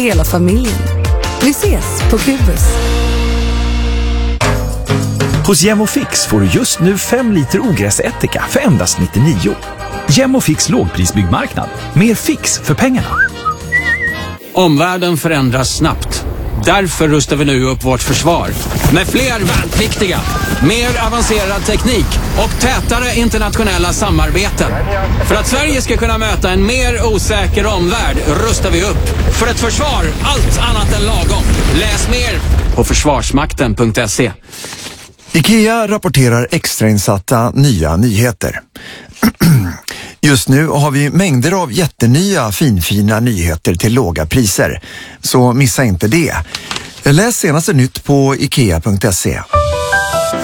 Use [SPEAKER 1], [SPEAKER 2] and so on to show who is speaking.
[SPEAKER 1] hela familjen. Vi ses på Kubus.
[SPEAKER 2] Hos Gemofix får du just nu 5 liter ogräsättika för endast 99. Gemofix lågprisbyggmarknad. Mer fix för pengarna.
[SPEAKER 3] Omvärlden förändras snabbt. Därför rustar vi nu upp vårt försvar. Med fler värnpliktiga, mer avancerad teknik och tätare internationella samarbeten. För att Sverige ska kunna möta en mer osäker omvärld rustar vi upp. För ett försvar, allt annat än lagom. Läs mer på försvarsmakten.se.
[SPEAKER 4] IKEA rapporterar extrainsatta nya nyheter. Just nu har vi mängder av jättenya finfina nyheter till låga priser. Så missa inte det. Läs senaste nytt på ikea.se.